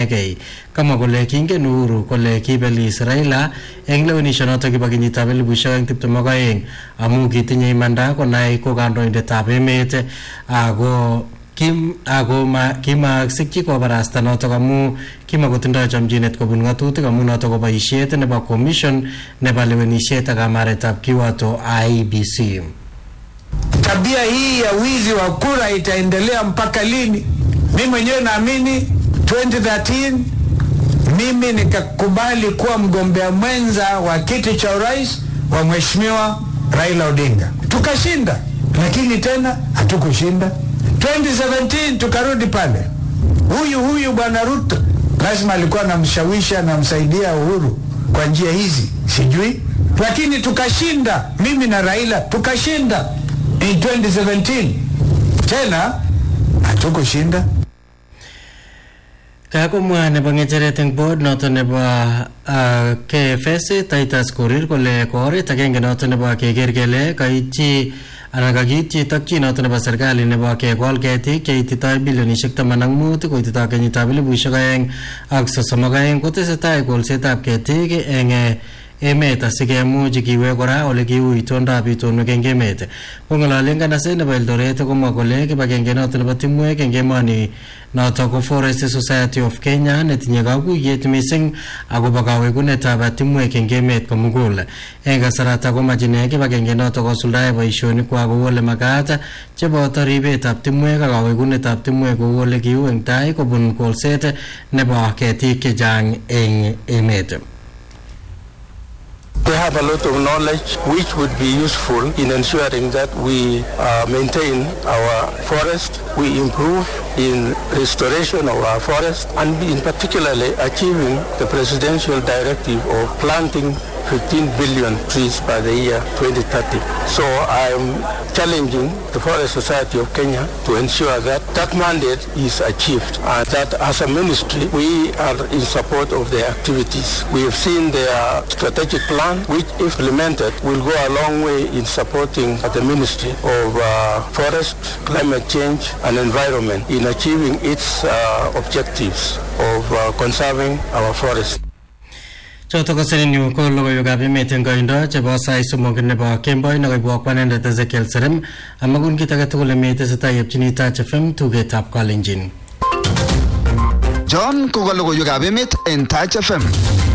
inegei. Kama kole kingen Uhuru kole kibelis Raila eng lewenishonoto kibo kenyitab 2022 amu kitinye imanda konai ko kandoindetab emet ako kimasikchi kobarasta notok amu kimakotindoi chomchinet kobun ng'atutik amu notok ko boisiet nebo commission nebo lewenishet ak kamaretab kiwato IEBC. Tabia hii ya wizi wa kura itaendelea mpaka lini? Mimi mwenyewe naamini 2013 mimi nikakubali kuwa mgombea mwenza wa kiti cha urais wa Mheshimiwa Raila Odinga. Tukashinda, lakini tena hatukushinda. 2017 tukarudi pale. Huyu bwana Ruto lazima alikuwa anamshawisha na msaidia Uhuru kwa njia hizi, sijui, lakini tukashinda. Mimi na Raila tukashinda in 2017. Tena hatukushinda. Kakomwa nebo ng'echeret eng board noto nebo KFS Titus Korir kole koret agenge noto nebo keker kele kaityi anan kakiityi takchi noto nebo serikali nebo kekol ketik cheititoi bilionishek 15 koititoi kenyitab 2032 kotesetai kolsetab ketik eng emet asikemuch kiwe kora ole kiu itondab itonwek eng emet. Kong'alali nganaset nebo Eldoret komwa kole kibagenge noto nebo timwek eng emoni noto ko Forest Society of Kenya netinye kakuyet mising akobo kawekunetab timwek eng emet komugul. Eng kasarata komachine kibagenge noto kosuldae boisionikwak kou ole makat cheboto ribetab timwek ak kawekunetab timwek kou ole kiu eng tai kobun kolset nebo ketik chechang eng emet. They have a lot of knowledge which would be useful in ensuring that we maintain our forest, we improve in restoration of our forest, and in particularly achieving the presidential directive of planting 15 billion trees by the year 2030. So I am challenging the Forest Society of Kenya to ensure that that mandate is achieved and that as a ministry we are in support of their activities. We have seen their strategic plan which if implemented will go a long way in supporting the Ministry of Forest, Climate Change and Environment in achieving its objectives of conserving our forest. Choto ko seninyu ko logoiwekab emet eng koindo chebo sait somok nebo kemboi nekoibwok kwanendet Ezekiel Serem amakun kit age tugul emetesetai yepchini Touch FM tugetab Kalenjin. John ko logoiwekab emet en Touch FM.